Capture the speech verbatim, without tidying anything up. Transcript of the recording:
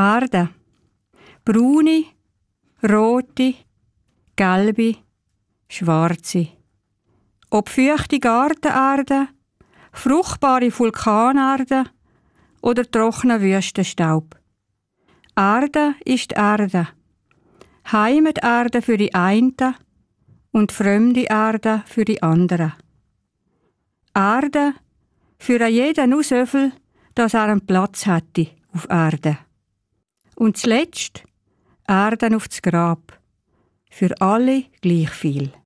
Erde. Braune, rote, gelbe, schwarze. Ob feuchte Gartenerde, fruchtbare Vulkanerde oder trockener Wüstenstaub. Erde ist Erde. Heimaterde für die einen und fremde Erde für die anderen. Erde für jeden nur so viel, dass er einen Platz hätte auf Erde. Und zuletzt Erde aufs Grab. Für alle gleich viel.